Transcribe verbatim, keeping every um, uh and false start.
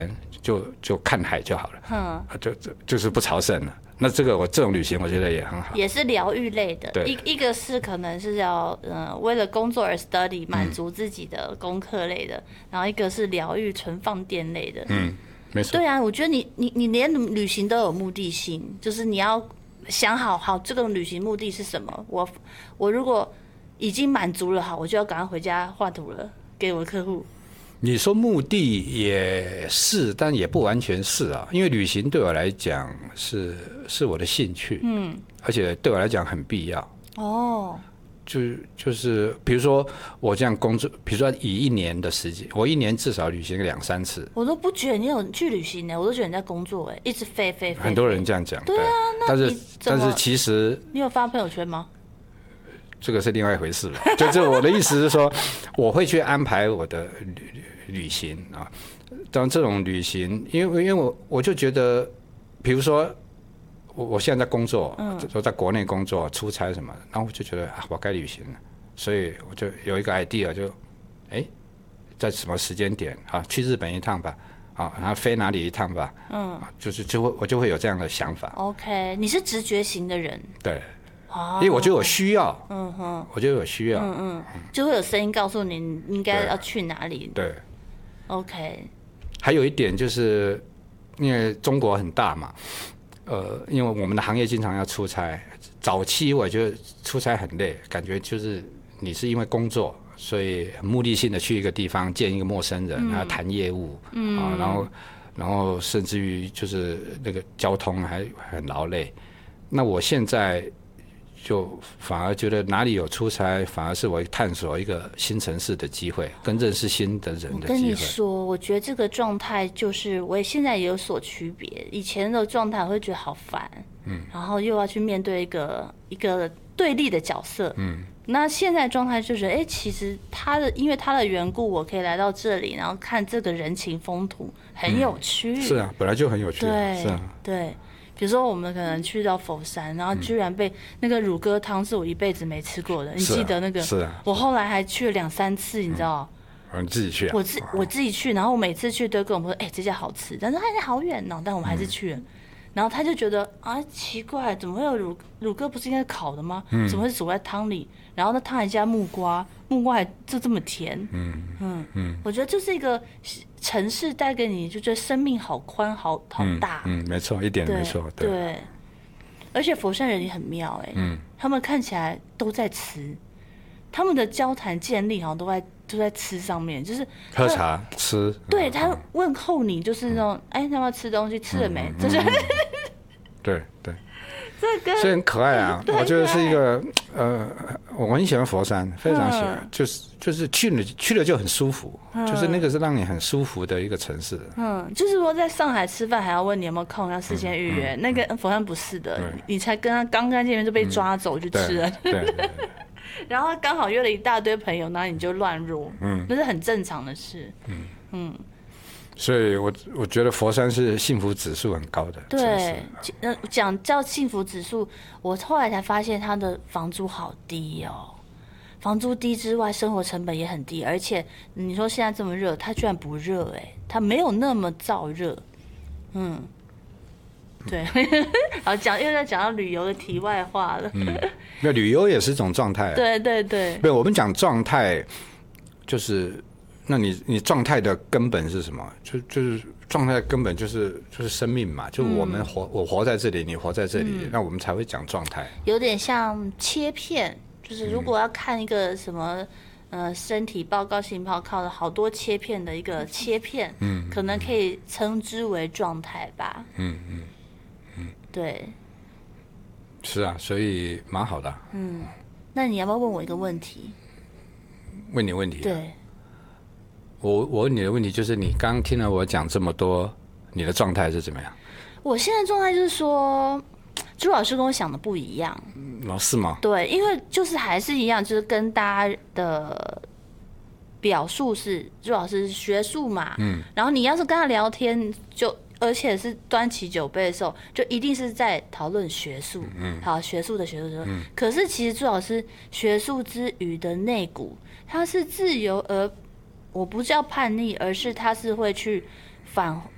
就就看海就好了，嗯，就就就是不朝圣了。那这个我这种旅行我觉得也很好， 也是疗愈类的。 对， 一一个是可能是要呃为了工作而 study 满足自己的功课类的，嗯、然后一个是疗愈纯放电类的。 嗯，没错。 对啊，我觉得你你你连旅行都有目的性，就是你要想好好这个旅行目的是什么。我我如果已经满足了，好，我就要赶快回家画图了，给我的客户。 你说目的也是，但也不完全是啊，因为旅行对我来讲是是我的兴趣，嗯，而且对我来讲很必要。哦，就就是比如说我这样工作，比如说以一年的时间，我一年至少旅行两三次。 我都不觉得你有去旅行呢，我都觉得你在工作哎，一直飞飞飞。 很多人这样讲， 对啊， 但是但是其实你有发朋友圈吗？ 这个是另外一回事了。就就我的意思是说，我会去安排我的旅旅行啊。当这种旅行，因为因为我我就觉得，比如说我我现在在工作，嗯，我在国内工作出差什么，然后我就觉得啊，我该旅行了，所以我就有一个 idea， 就哎，在什么时间点啊，去日本一趟吧。啊，然后飞哪里一趟吧？嗯，就是就会我就会有这样的想法。 OK， 你是直觉型的人。 对。因为我觉得我需要，嗯哼，我觉得我需要， 嗯嗯，就会有声音告诉你你应该要去哪里。 对 ，OK。 还有一点就是，因为中国很大嘛，呃，因为我们的行业经常要出差，早期我觉得出差很累，感觉就是你是因为工作，所以目的性的去一个地方见一个陌生人，然后谈业务，嗯，啊，然后然后甚至于就是那个交通还很劳累。那我现在就反而觉得哪里有出差，反而是我探索一个新城市的机会，跟认识新的人的机会。 我跟你说，我觉得这个状态就是我现在也有所区别。以前的状态我会觉得好烦，嗯，然后又要去面对一个一个对立的角色，嗯。那现在状态就是，哎、欸，其实他的因为他的缘故，我可以来到这里，然后看这个人情风土，很有趣。 嗯、是啊，本来就很有趣。 对， 是啊， 对。比如说，我们可能去到佛山，然后居然被那个乳鸽汤是我一辈子没吃过的，你记得那个？ 是啊。 我后来还去了两三次，你知道？ 嗯，你自己去啊？ 我自我自己去，然后我每次去都跟我们说，哎、欸，这家好吃，但是哎好远哦，但我们还是去了。嗯、然后他就觉得啊奇怪，怎么会有乳乳鸽不是应该烤的吗？嗯、怎么会煮在汤里？然后那汤还加木瓜，木瓜还就这么甜。嗯嗯嗯，我觉得这是一个城市带给你，就觉得生命好宽好好大。 嗯，嗯没错，一点没错。 对。对，而且佛山人也很妙哎、欸，嗯，他们看起来都在吃，他们的交谈建立好像都在都在吃上面，就是喝茶吃。 对，他问候你就是那种，哎、嗯，要不要吃东西？吃了没？嗯、就是。 对对。 这个所以很可爱啊！我觉得是一个呃，我很喜欢佛山，非常喜欢，嗯、就是就是去了去了就很舒服，嗯、就是那个是让你很舒服的一个城市。 嗯，就是说在上海吃饭还要问你有没有空，要事先预约。嗯嗯、那个佛山不是的，你才跟他刚刚见面就被抓走去吃了。 对。对对对然后刚好约了一大堆朋友，然后你就乱入，嗯，那是很正常的事。嗯嗯。 所以我我觉得佛山是幸福指数很高的城市。 对，讲叫幸福指数，我后来才发现它的房租好低哦。房租低之外，生活成本也很低，而且你说现在这么热，它居然不热哎、欸，它没有那么燥热。嗯，对。好，讲又在讲到旅游的题外话了。 嗯，那旅游也是一种状态、啊。 对对对。 没有，我们讲状态就是。那你你状态的根本是什么？就就是状态的根本就是就是生命嘛，就我们活、嗯、我活在这里，你活在这里，嗯、那我们才会讲状态。 有点像切片，就是如果要看一个什么、嗯、呃身体报告性报告的好多切片的一个切片，嗯，可能可以称之为状态吧。嗯嗯嗯，对。 是啊，所以蛮好的、啊。 嗯，那你要不要问我一个问题？ 问你问题、啊。 对。 我我问你的问题就是，你刚刚听了我讲这么多，你的状态是怎么样？ 我现在状态就是说，朱老师跟我想的不一样。 哦，是吗？ 对，因为就是还是一样，就是跟大家的表述是朱老师是学术嘛，嗯，然后你要是跟他聊天，就而且是端起酒杯的时候，就一定是在讨论学术，嗯，好，学术的学术的。嗯，可是其实朱老师学术之余的内骨，他是自由而。我不叫叛逆，而是他是会去反